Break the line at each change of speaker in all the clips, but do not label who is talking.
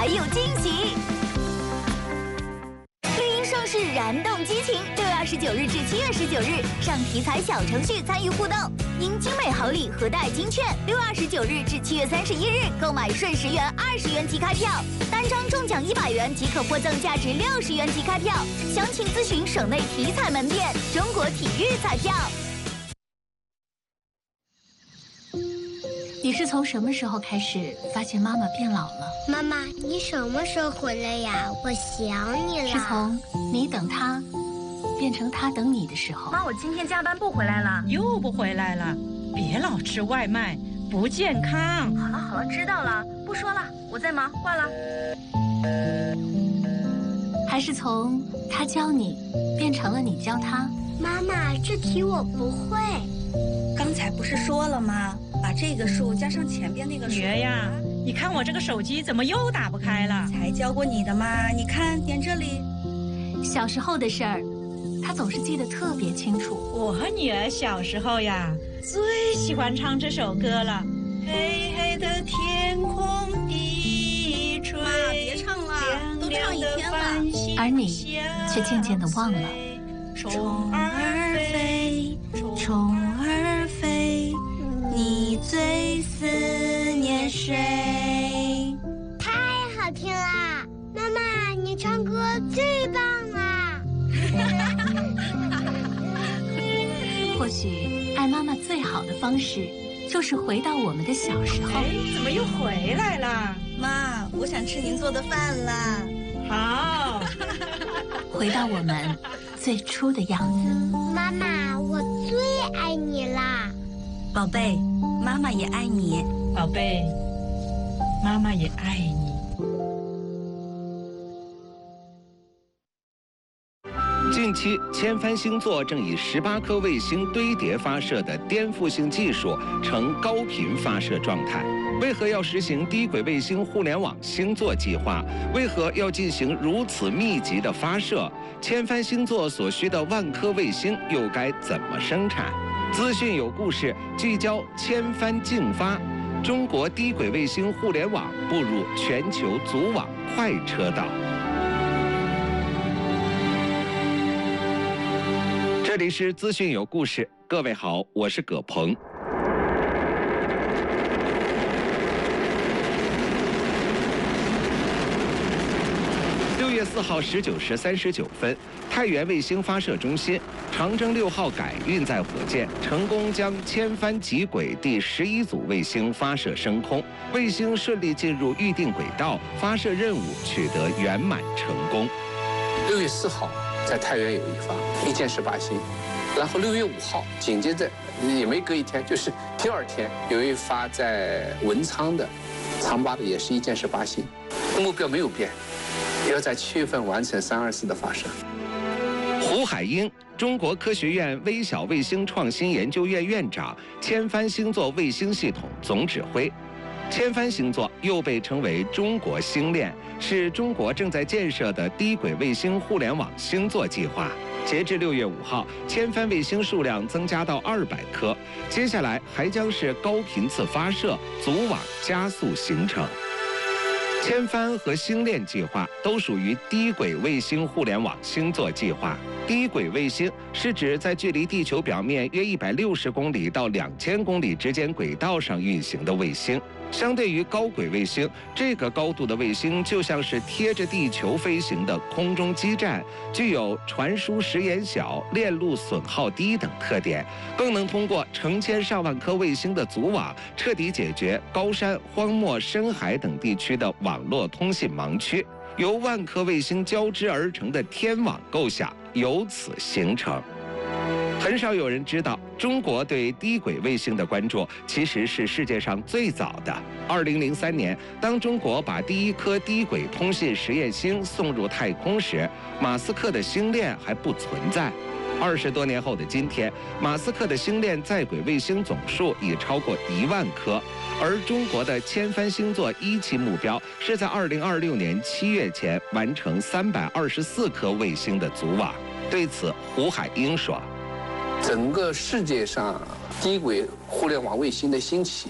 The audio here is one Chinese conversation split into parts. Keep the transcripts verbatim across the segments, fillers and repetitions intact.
还有惊喜。绿茵盛世，燃动激情。六月二十九日至七月十九日，上体彩小程序参与互动，赢精美好礼和代金券。六月二十九日至七月三十一日，购买顺十元、二十元即开票，单张中奖一百元即可获赠价值六十元即开票。详情咨询省内体彩门店。中国体育彩票。
你是从什么时候开始发现妈妈变老了？
妈妈，你什么时候回来呀？我想你了。
是从你等他，变成他等你的时候。
妈，我今天加班不回来了。
又不回来了，别老吃外卖，不健康。
好了好了，知道了，不说了，我在忙，挂了。
还是从他教你，变成了你教他？
妈妈，这题我不会。
刚才不是说了吗？把这个数加上前边那个数。
女儿呀，你看我这个手机怎么又打不开了？
才教过你的嘛，你看点这里。
小时候的事儿，他总是记得特别清楚。
我和女儿小时候呀，最喜欢唱这首歌了。黑黑的天空低垂。
妈，别唱了，都唱一天了。
而你却渐渐地忘了。
虫儿飞，虫儿飞，你最思念谁？
太好听了，妈妈，你唱歌最棒了。
或许爱妈妈最好的方式，就是回到我们的小时候。
哎，怎么又回来了？
妈，我想吃您做的饭了。
好，
回到我们最初的样子。
妈妈，我最爱你啦。
宝贝，妈妈也爱你。
宝贝，妈妈也爱你。
近期，千帆星座正以十八颗卫星堆叠发射的颠覆性技术呈高频发射状态。为何要实行低轨卫星互联网星座计划？为何要进行如此密集的发射？千帆星座所需的万颗卫星又该怎么生产？资讯有故事，聚焦千帆竞发，中国低轨卫星互联网步入全球组网快车道。这里是资讯有故事，各位好，我是葛鹏。六月四号十九时三十九分，太原卫星发射中心长征六号改运载火箭成功将千帆极轨第十一组卫星发射升空，卫星顺利进入预定轨道，发射任务取得圆满成功。
六月四号。在太原有一发，一箭十八星，然后六月五号紧接着也没隔一天，就是第二天有一发在文昌的长八的，也是一箭十八星，目标没有变，要在七月份完成三二四的发射。
胡海英，中国科学院微小卫星创新研究院院长，千帆星座卫星系统总指挥。千帆星座又被称为中国星链，是中国正在建设的低轨卫星互联网星座计划。截至六月五号，千帆卫星数量增加到二百颗，接下来还将是高频次发射，组网加速形成。千帆和星链计划都属于低轨卫星互联网星座计划。低轨卫星是指在距离地球表面约一百六十公里到两千公里之间轨道上运行的卫星。相对于高轨卫星，这个高度的卫星就像是贴着地球飞行的空中基站，具有传输时延小、链路损耗低等特点，更能通过成千上万颗卫星的组网，彻底解决高山、荒漠、深海等地区的网络通信盲区。由万颗卫星交织而成的天网构想由此形成。很少有人知道，中国对低轨卫星的关注其实是世界上最早的。二零零三年，当中国把第一颗低轨通信实验星送入太空时，马斯克的星链还不存在。二十多年后的今天，马斯克的星链在轨卫星总数已超过一万颗，而中国的千帆星座一期目标是在二零二六年七月前完成三百二十四颗卫星的组网。对此，胡海英说：“
整个世界上低轨互联网卫星的兴起，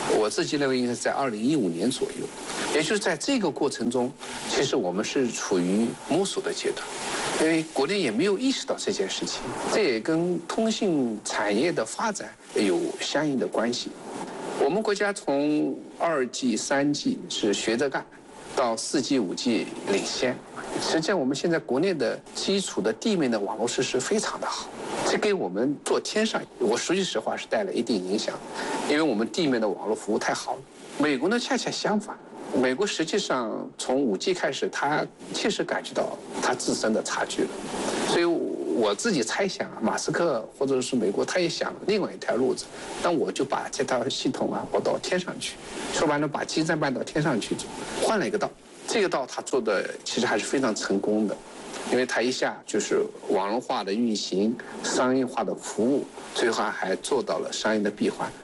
我自己认为应该是在二零一五年左右，也就是在这个过程中，其实我们是处于摸索的阶段，因为国内也没有意识到这件事情，这也跟通信产业的发展有相应的关系。我们国家从二 G、三 G 是学着干，到四 G、五 G 领先。实际上，我们现在国内的基础的地面的网络设施非常的好，这给我们做天上，我说句实话是带来一定影响，因为我们地面的网络服务太好了。美国呢恰恰相反，美国实际上从五 G 开始，它确实感觉到它自身的差距了，所以我自己猜想啊，马斯克或者是美国，他也想另外一条路子，那我就把这套系统啊，我到天上去，说白了，把基站搬到天上去走，换了一个道。这个道他做的其实还是非常成功的，因为他一下就是网络化的运行、商业化的服务，最后还做到了商业的闭环。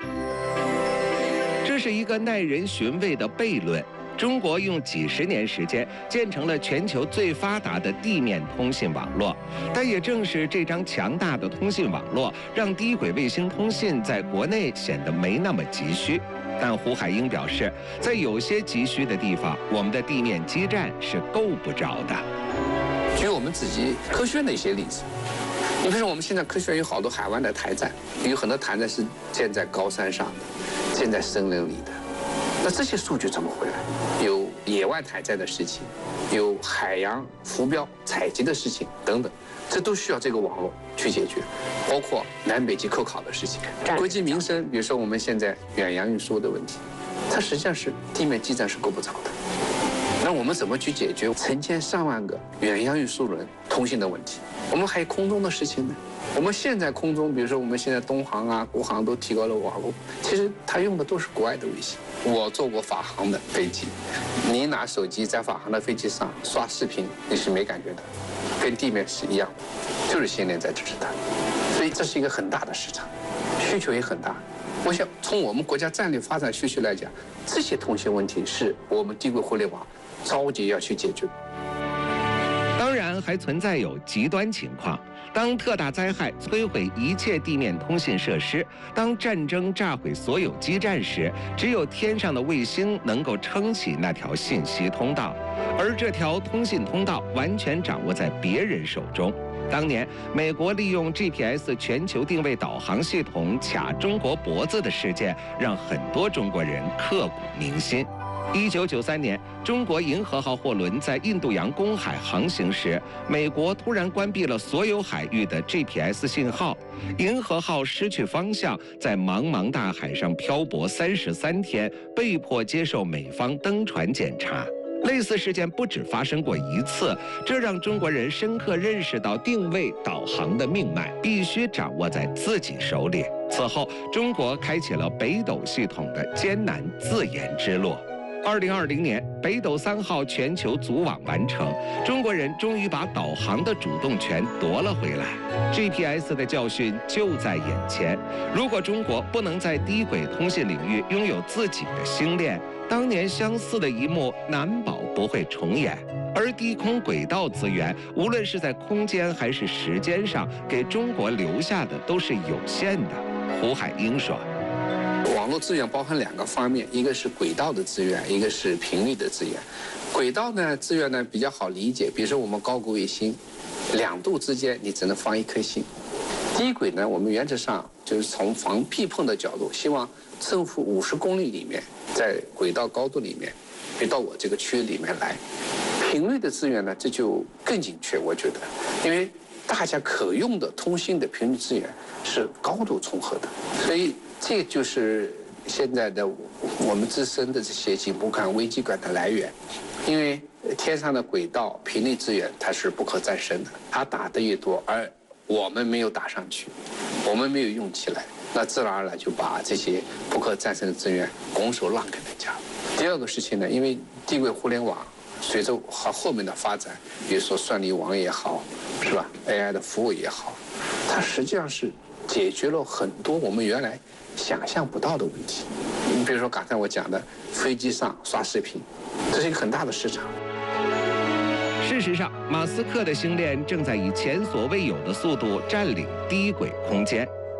这是一个耐人寻味的悖论。中国用几十年时间建成了全球最发达的地面通信网络，但也正是这张强大的通信网络，让低轨卫星通信在国内显得没那么急需。但胡海英表示，在有些急需的地方，我们的地面基站是够不着的。
举我们自己科学院的一些例子，你比如说我们现在科学院有好多海湾的台站，有很多台站是建在高山上的，建在森林里的。那这些数据怎么回来？有野外台站的事情，有海洋浮标采集的事情等等，这都需要这个网络去解决，包括南北极科考的事情，国计民生，比如说我们现在远洋运输的问题，它实际上是地面基站是够不着的。那我们怎么去解决成千上万个远洋运输轮通信的问题？我们还有空中的事情呢。我们现在空中，比如说我们现在东航啊、国航都提高了网络，其实它用的都是国外的卫星。我坐过法航的飞机，你拿手机在法航的飞机上刷视频，你是没感觉的，跟地面是一样的，就是限电在支持它。所以这是一个很大的市场，需求也很大。我想从我们国家战略发展需求来讲，这些通信问题是我们低轨互联网着急要去解决。
当然，还存在有极端情况。当特大灾害摧毁一切地面通信设施，当战争炸毁所有基站时，只有天上的卫星能够撑起那条信息通道，而这条通信通道完全掌握在别人手中。当年，美国利用 G P S 全球定位导航系统卡中国脖子的事件，让很多中国人刻骨铭心。一九九三年，中国银河号货轮在印度洋公海航行时，美国突然关闭了所有海域的 G P S 信号，银河号失去方向，在茫茫大海上漂泊三十三天，被迫接受美方登船检查。类似事件不止发生过一次，这让中国人深刻认识到定位导航的命脉必须掌握在自己手里。此后，中国开启了北斗系统的艰难自研之路。二零二零年，北斗三号全球组网完成，中国人终于把导航的主动权夺了回来。G P S 的教训就在眼前，如果中国不能在低轨通信领域拥有自己的星链，当年相似的一幕难保不会重演。而低空轨道资源，无论是在空间还是时间上，给中国留下的都是有限的。胡海英说。
网络资源包含两个方面，一个是轨道的资源，一个是频率的资源。轨道呢资源呢比较好理解，比如说我们高轨卫星，两度之间你只能放一颗星。低轨呢，我们原则上就是从防避碰的角度，希望正负五十公里里面，在轨道高度里面，别到我这个区域里面来。频率的资源呢，这就更精确，我觉得，因为大家可用的通信的频率资源是高度重合的，所以。这就是现在的我们自身的这些紧迫感、危机感的来源，因为天上的轨道频率资源它是不可再生的，它打得越多，而我们没有打上去，我们没有用起来，那自然而然就把这些不可再生的资源拱手让给人家。第二个事情呢，因为低轨互联网随着它后面的发展，比如说算力网也好，是吧 ？A I 的服务也好，它实际上是解决了很多我们原来想象不到的问题。你比如说刚才我讲的飞机上刷视频，这是一个很大的市场。
事实上，马斯克的星链正在以前所未有的速度占领低轨空间。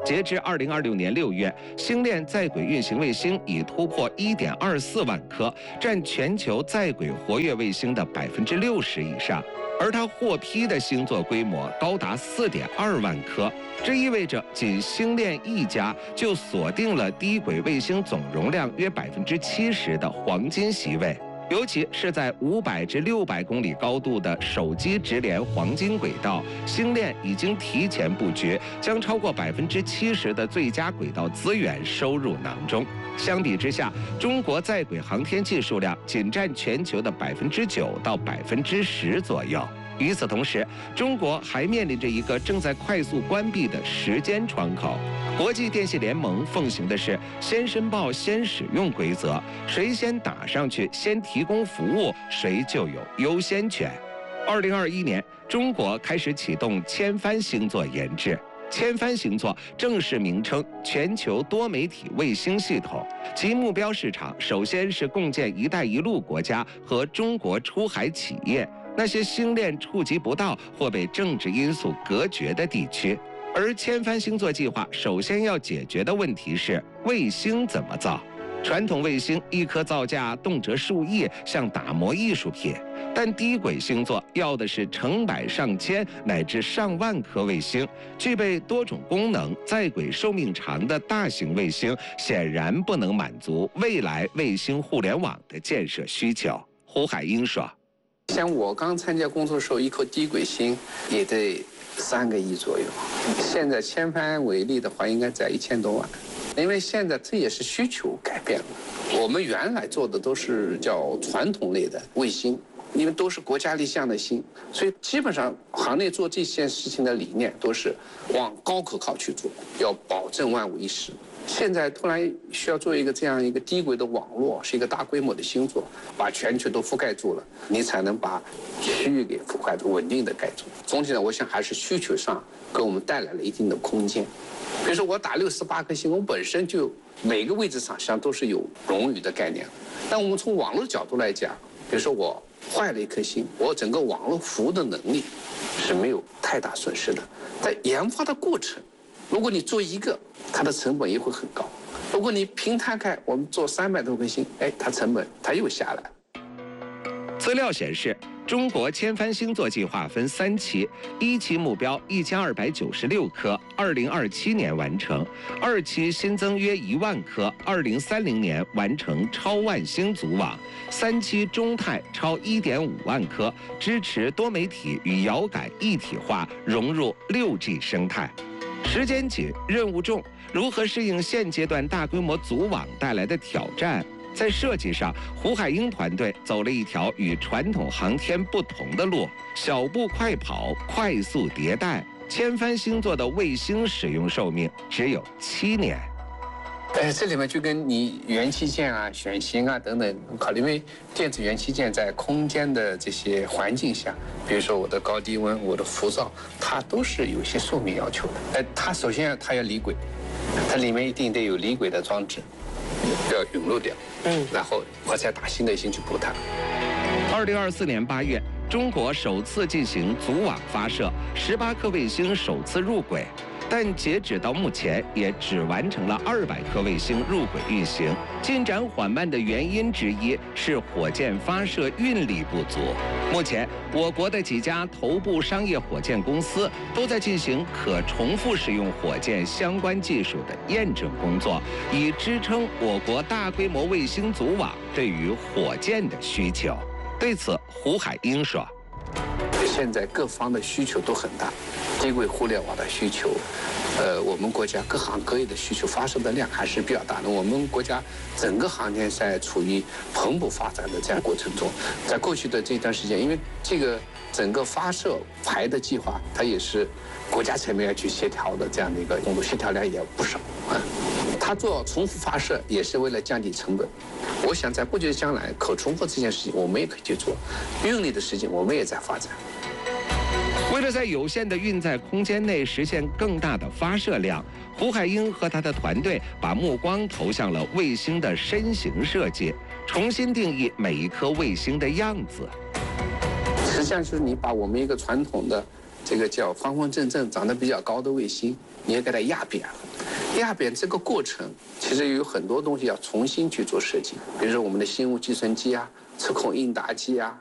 截至二零二六年六月，星链在轨运行卫星已突破一点二四万颗，占全球在轨活跃卫星的百分之六十以上。而它获批的星座规模高达四点二万颗，这意味着仅星链一家就锁定了低轨卫星总容量约百分之七十的黄金席位。尤其是在五百至六百公里高度的手机直连黄金轨道，星链已经提前布局，将超过百分之七十的最佳轨道资源收入囊中。相比之下，中国在轨航天器数量仅占全球的百分之九到百分之十左右。与此同时，中国还面临着一个正在快速关闭的时间窗口。国际电信联盟奉行的是先申报先使用规则，谁先打上去，先提供服务，谁就有优先权。二零二一年，中国开始启动千帆星座研制。千帆星座正式名称全球多媒体卫星系统，其目标市场首先是共建“一带一路”国家和中国出海企业，那些星链触及不到或被政治因素隔绝的地区。而千帆星座计划首先要解决的问题是卫星怎么造。传统卫星一颗造价动辄数亿，像打磨艺术品，但低轨星座要的是成百上千乃至上万颗卫星，具备多种功能、在轨寿命长的大型卫星显然不能满足未来卫星互联网的建设需求。胡海英说：“
像我刚参加工作的时候，一颗低轨星也得三个亿左右，现在千帆为例的话，应该在一千多万。”因为现在这也是需求改变了，我们原来做的都是叫传统类的卫星，因为都是国家立项的星，所以基本上行内做这件事情的理念都是往高可靠去做，要保证万无一失。现在突然需要做一个这样一个低轨的网络，是一个大规模的星座，把全球都覆盖住了，你才能把区域给覆盖住，稳定的盖住。总体呢，我想还是需求上给我们带来了一定的空间。比如说我打六十八颗星，我本身就每个位置上实际上都是有冗余的概念。但我们从网络角度来讲，比如说我坏了一颗星，我整个网络服务的能力是没有太大损失的。在研发的过程，如果你做一个，它的成本也会很高。如果你平摊开，我们做三百多颗星，哎，它成本它又下来。
资料显示，中国千帆星座计划分三期，一期目标一千二百九十六颗，二零二七年完成；二期新增约一万颗，二零三零年完成超万星组网；三期中态超一点五万颗，支持多媒体与遥感一体化，融入六 G 生态。时间紧，任务重，如何适应现阶段大规模组网带来的挑战？在设计上，胡海英团队走了一条与传统航天不同的路，小步快跑，快速迭代。千帆星座的卫星使用寿命只有七年。
呃，这里面就跟你元器件啊、选型啊等等考虑，因为电子元器件在空间的这些环境下，比如说我的高低温、我的浮躁，它都是有一些寿命要求的。呃，它首先它要离轨，它里面一定得有离轨的装置，要陨落掉，嗯，然后我再打新的星去补它。
二零二四年八月，中国首次进行组网发射，十八颗卫星首次入轨。但截止到目前，也只完成了二百颗卫星入轨运行。进展缓慢的原因之一是火箭发射运力不足。目前，我国的几家头部商业火箭公司都在进行可重复使用火箭相关技术的验证工作，以支撑我国大规模卫星组网对于火箭的需求。对此，胡海英说：“
现在各方的需求都很大。”低轨互联网的需求，呃，我们国家各行各业的需求发射的量还是比较大的。我们国家整个航天在处于蓬勃发展的这样过程中，在过去的这段时间，因为这个整个发射排的计划，它也是国家层面要去协调的这样的一个工作，协调量也不少啊。它做重复发射也是为了降低成本。我想在不久的将来，可重复这件事情我们也可以去做，运力的事情我们也在发展。
为了在有限的运载空间内实现更大的发射量，胡海英和他的团队把目光投向了卫星的身形设计，重新定义每一颗卫星的样子。
实际上就是你把我们一个传统的这个叫方方正正、长得比较高的卫星，你要给它压扁了。压扁这个过程，其实有很多东西要重新去做设计，比如说我们的生物计算机啊、测控应答机啊，